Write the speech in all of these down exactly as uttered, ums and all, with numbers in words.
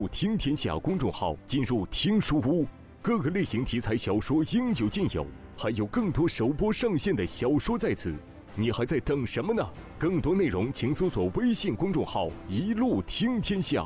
听天下公众号进入听书屋，各个类型题材小说应有尽有，还有更多首播上线的小说在此，你还在等什么呢？更多内容请搜索微信公众号一路听天下。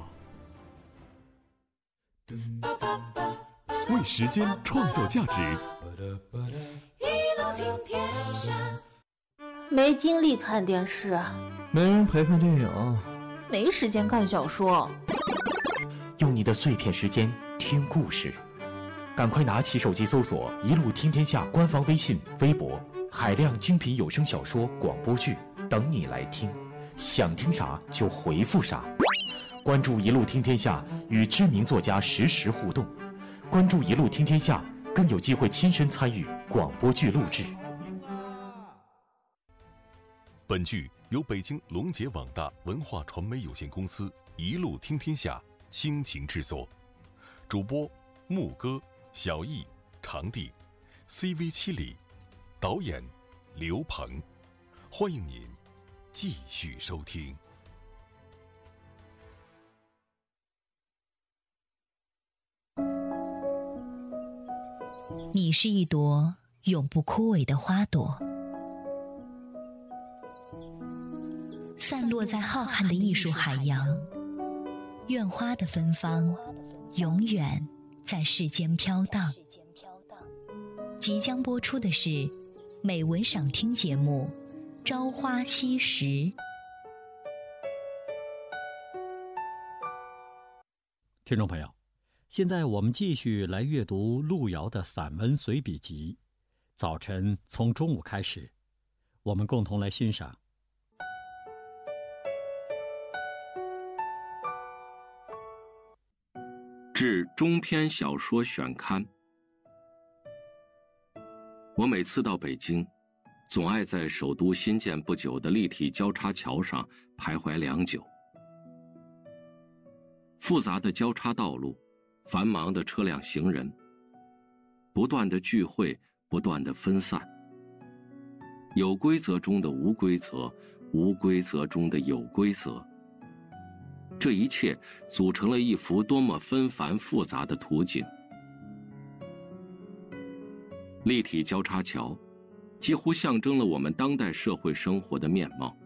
为时间创造价值， 一路听天下。 没精力看电视， 没人陪看电影， 没时间看小说。 用你的碎片时间听故事，赶快拿起手机搜索一路听天下官方微信微博，海量精品有声小说广播剧等你来听，想听啥就回复啥。关注一路听天下，与知名作家实时互动，关注一路听天下，更有机会亲身参与广播剧录制。 本剧由北京龙杰网大文化传媒有限公司一路听天下倾情制作，主播牧歌、小易、长地 ，C V 七里，导演刘鹏。欢迎您继续收听。 你是一朵永不枯萎的花朵，散落在浩瀚的艺术海洋，愿花的芬芳永远在世间飘荡。即将播出的是美文赏听节目《朝花夕拾》。 听众朋友，现在我们继续来阅读路遥的散文随笔集。早晨从中午开始，我们共同来欣赏。 致中篇小说选刊。我每次到北京，总爱在首都新建不久的立体交叉桥上徘徊良久。复杂的交叉道路，繁忙的车辆行人，不断的聚会，不断的分散，有规则中的无规则，无规则中的有规则，这一切组成了一幅多么纷繁复杂的图景。立体交叉桥几乎象征了我们当代社会生活的面貌。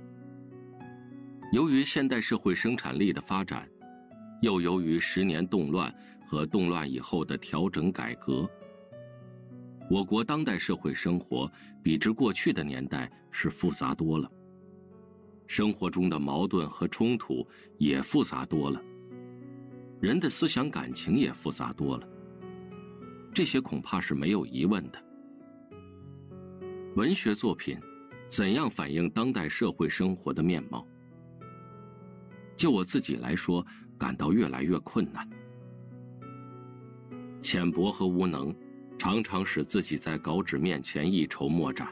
由于现代社会生产力的发展，又由于十年动乱和动乱以后的调整改革，我国当代社会生活比之过去的年代是复杂多了，生活中的矛盾和冲突也复杂多了，人的思想感情也复杂多了，这些恐怕是没有疑问的。文学作品怎样反映当代社会生活的面貌？就我自己来说，感到越来越困难。浅薄和无能常常使自己在稿纸面前一筹莫展。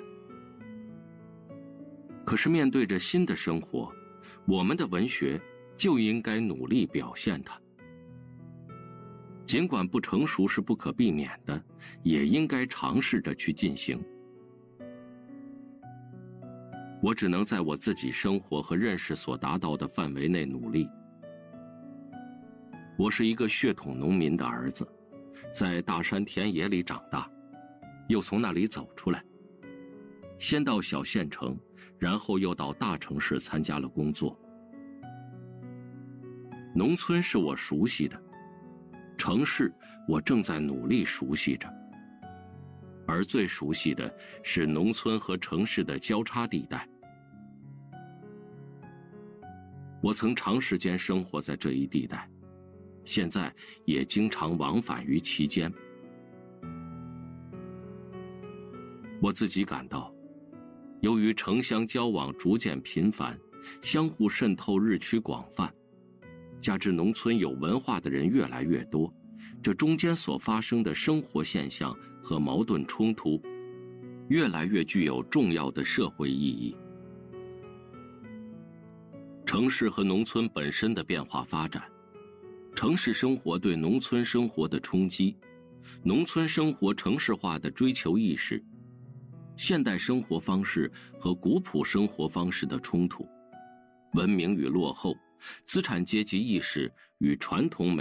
可是面对着新的生活，我们的文学就应该努力表现它。尽管不成熟是不可避免的，也应该尝试着去进行。我只能在我自己生活和认识所达到的范围内努力。我是一个血统农民的儿子，在大山田野里长大，又从那里走出来，先到小县城，然后又到大城市参加了工作。农村是我熟悉的，城市我正在努力熟悉着，而最熟悉的是农村和城市的交叉地带。我曾长时间生活在这一地带，现在也经常往返于其间。我自己感到，由于城乡交往逐渐频繁，相互渗透日趋广泛，加之农村有文化的人越来越多，这中间所发生的生活现象和矛盾冲突，越来越具有重要的社会意义。城市和农村本身的变化发展，城市生活对农村生活的冲击，农村生活城市化的追求意识，现代生活方式和古朴生活方式的冲突，文明与落后，资产阶级意识与传统美